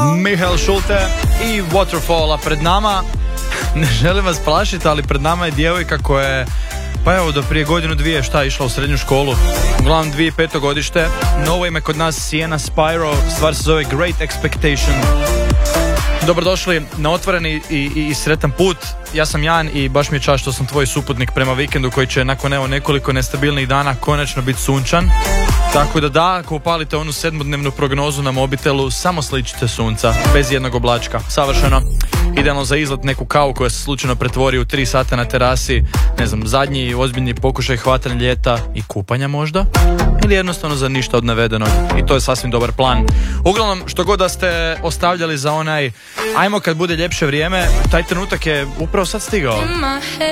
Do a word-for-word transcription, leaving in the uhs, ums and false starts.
Mihael Schulte i Waterfalla pred nama. Ne želim vas plašiti, ali pred nama je djevojka koja je, pa evo, do prije godinu dvije šta išla u srednju školu. Uglavnom dvije peto godište. Novo ime kod nas Sienna Spyro. Stvar se zove Great Expectation. Dobrodošli na otvoreni i, i, i sretan put. Ja sam Jan i baš mi je čast što sam tvoj suputnik prema vikendu koji će nakon evo nekoliko nestabilnih dana konačno biti sunčan. Tako da da, ako upalite onu sedmodnevnu prognozu na mobitelu, samo sličite sunca, bez jednog oblačka. Savršeno. Idealno za izlet, neku kavu koja se slučajno pretvori u tri sata na terasi, ne znam, zadnji ozbiljni pokušaj hvatanja ljeta i kupanja možda, ili jednostavno za ništa od navedenog. I to je sasvim dobar plan. Uglavnom, što god da ste ostavljali za onaj ajmo kad bude ljepše vrijeme, taj trenutak je upravo sad stigao.